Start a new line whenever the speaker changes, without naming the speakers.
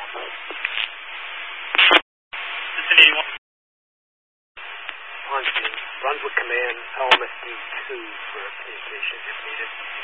Cincinnati 1.
Brunswick Command, LMSD 2 for communication if needed.